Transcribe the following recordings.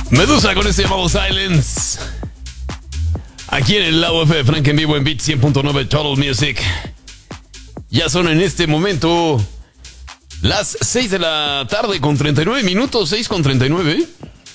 Medusa con este llamado Silence. Aquí en el lado F de Frank en vivo en Beat 100.9 Total Music. Ya son en este momento las 6 de la tarde con 39 minutos, 6 con 39.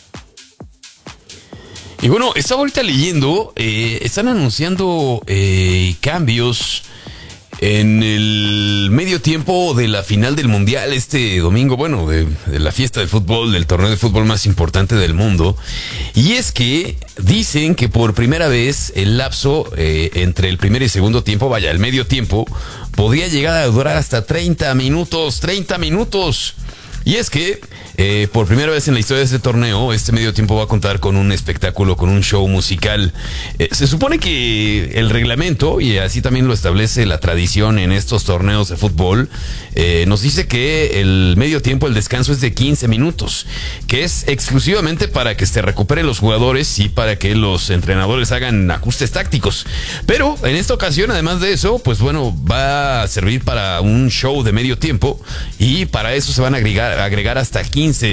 Y bueno, estaba ahorita leyendo, están anunciando cambios en el medio tiempo de la final del Mundial este domingo, bueno, de la fiesta de fútbol, del torneo de fútbol más importante del mundo. Y es que dicen que por primera vez el lapso entre el primer y segundo tiempo, vaya, el medio tiempo, podría llegar a durar hasta 30 minutos, 30 minutos. Y es que por primera vez en la historia de este torneo, este medio tiempo va a contar con un espectáculo, con un show musical. Se supone que el reglamento, y así también lo establece la tradición en estos torneos de fútbol, nos dice que el medio tiempo, el descanso es de 15 minutos, que es exclusivamente para que se recuperen los jugadores y para que los entrenadores hagan ajustes tácticos. Pero en esta ocasión, además de eso, pues bueno, va a servir para un show de medio tiempo y para eso se van a agregar hasta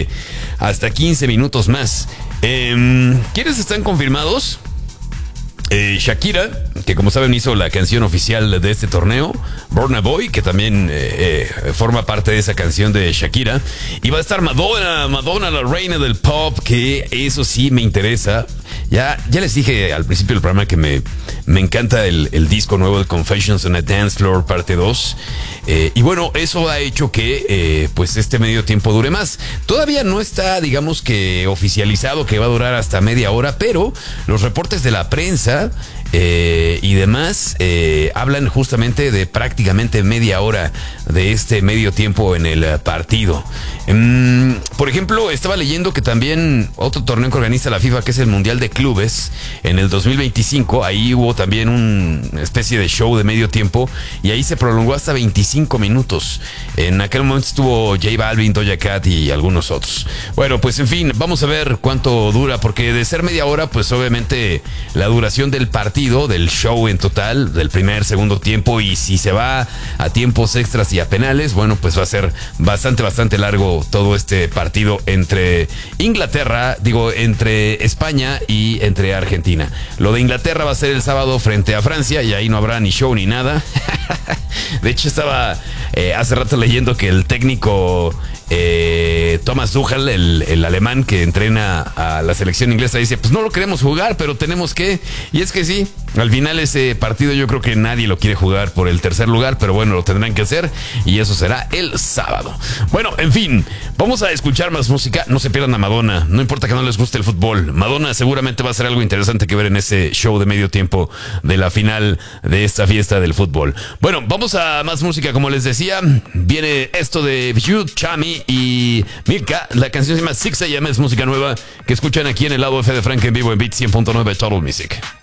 15 minutos más. ¿Quiénes están confirmados? Shakira, que como saben hizo la canción oficial de este torneo, Burna Boy, que también forma parte de esa canción de Shakira, y va a estar Madonna, la reina del pop, que eso sí me interesa. Ya les dije al principio del programa que me encanta el disco nuevo de Confessions on a Dance Floor parte 2, y bueno, eso ha hecho que pues este medio tiempo dure más. Todavía no está, digamos que oficializado que va a durar hasta media hora, pero los reportes de la prensa y demás hablan justamente de prácticamente media hora de este medio tiempo en el partido. Por ejemplo, estaba leyendo que también otro torneo que organiza la FIFA, que es el Mundial de Clubes, en el 2025, ahí hubo también una especie de show de medio tiempo y ahí se prolongó hasta 25 minutos. En aquel momento estuvo J Balvin, Doja Cat y algunos otros. Bueno, pues en fin, vamos a ver cuánto dura, porque de ser media hora, pues obviamente la duración del partido, del show en total, del primer, segundo tiempo, y si se va a tiempos extras y a penales, bueno, pues va a ser bastante largo todo este partido entre entre España y entre Argentina. Lo de Inglaterra va a ser el sábado frente a Francia y ahí no habrá ni show ni nada. De hecho, estaba hace rato leyendo que el técnico Thomas Tuchel, el alemán que entrena a la selección inglesa, dice, pues no lo queremos jugar, pero tenemos que. Y es que sí, al final ese partido yo creo que nadie lo quiere jugar por el tercer lugar, pero bueno, lo tendrán que hacer y eso será el sábado. Bueno, en fin, vamos a escuchar más música. No se pierdan a Madonna, no importa que no les guste el fútbol. Madonna seguramente va a ser algo interesante que ver en ese show de medio tiempo de la final de esta fiesta del fútbol. Bueno, vamos a más música, como les decía. Viene esto de Jude, Chami y Milka. La canción se llama 6 AM, es música nueva que escuchan aquí en el lado F de Frank en vivo en Beat 100.9 Total Music.